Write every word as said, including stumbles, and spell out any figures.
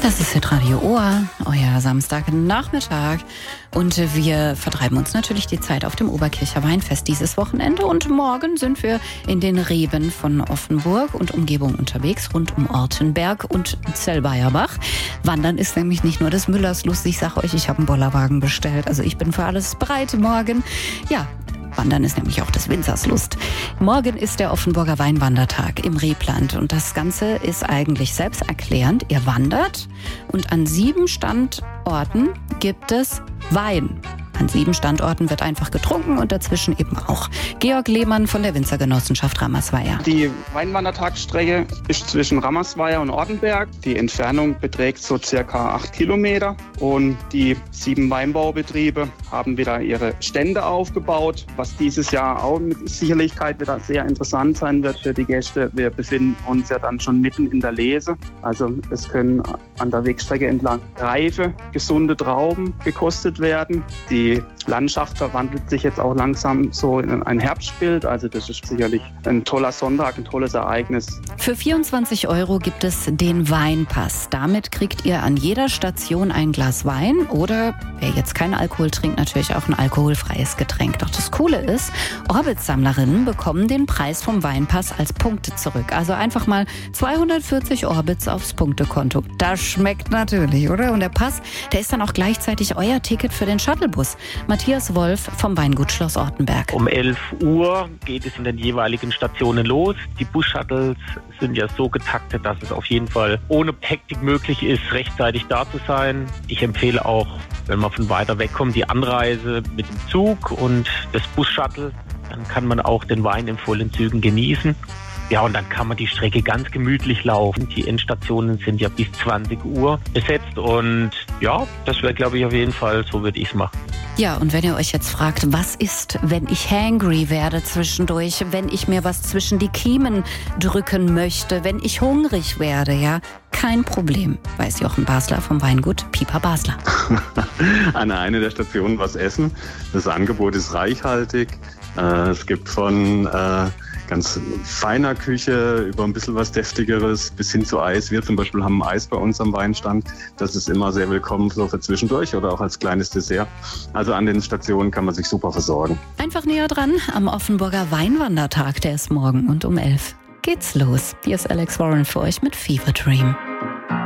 Das ist Hitradio Ohr, euer Samstagnachmittag. Und wir vertreiben uns natürlich die Zeit auf dem Oberkircher Weinfest dieses Wochenende. Und morgen sind wir in den Reben von Offenburg und Umgebung unterwegs, rund um Ortenberg und Zellweierbach. Wandern ist nämlich nicht nur des Müllers Lust. Ich sag euch, ich habe einen Bollerwagen bestellt. Also ich bin für alles bereit morgen. Ja, Wandern ist nämlich auch des Winzers Lust. Morgen ist der Offenburger Weinwandertag im Rebland und das Ganze ist eigentlich selbsterklärend. Ihr wandert und an sieben Standorten gibt es Wein. An sieben Standorten wird einfach getrunken und dazwischen eben auch. Georg Lehmann von der Winzergenossenschaft Rammersweier. Die Weinwandertagsstrecke ist zwischen Rammersweier und Ortenberg. Die Entfernung beträgt so circa acht Kilometer. Und die sieben Weinbaubetriebe haben wieder ihre Stände aufgebaut, was dieses Jahr auch mit Sicherlichkeit wieder sehr interessant sein wird für die Gäste. Wir befinden uns ja dann schon mitten in der Lese. Also es können an der Wegstrecke entlang reife, gesunde Trauben gekostet werden. Die Die Landschaft verwandelt sich jetzt auch langsam so in ein Herbstbild. Also das ist sicherlich ein toller Sonntag, ein tolles Ereignis. Für vierundzwanzig Euro gibt es den Weinpass. Damit kriegt ihr an jeder Station ein Glas Wein oder, wer jetzt keinen Alkohol trinkt, natürlich auch ein alkoholfreies Getränk. Doch das Coole ist, Orbit-Sammlerinnen bekommen den Preis vom Weinpass als Punkte zurück. Also einfach mal zweihundertvierzig Orbits aufs Punktekonto. Das schmeckt natürlich, oder? Und der Pass, der ist dann auch gleichzeitig euer Ticket für den Shuttlebus. Matthias Wolf vom Weingut Schloss Ortenberg. Um elf Uhr geht es in den jeweiligen Stationen los. Die Bus-Shuttles sind ja so getaktet, dass es auf jeden Fall ohne Hektik möglich ist, rechtzeitig da zu sein. Ich empfehle auch, wenn man von weiter weg kommt, die Anreise mit dem Zug und das Bus-Shuttle. Dann kann man auch den Wein in vollen Zügen genießen. Ja, und dann kann man die Strecke ganz gemütlich laufen. Die Endstationen sind ja bis zwanzig Uhr besetzt und ja, das wäre, glaube ich, auf jeden Fall, so würde ich es machen. Ja, und wenn ihr euch jetzt fragt, was ist, wenn ich hangry werde zwischendurch, wenn ich mir was zwischen die Kiemen drücken möchte, wenn ich hungrig werde, ja, kein Problem, weiß Jochen Basler vom Weingut Pieper Basler. An einer der Stationen was essen. Das Angebot ist reichhaltig. Äh, es gibt von äh, ganz feiner Küche über ein bisschen was Deftigeres bis hin zu Eis. Wir zum Beispiel haben Eis bei uns am Weinstand. Das ist immer sehr willkommen so für zwischendurch oder auch als kleines Dessert. Also an den Stationen kann man sich super versorgen. Einfach näher dran am Offenburger Weinwandertag, der ist morgen und um elf geht's los. Hier ist Alex Warren für euch mit Fever Dream.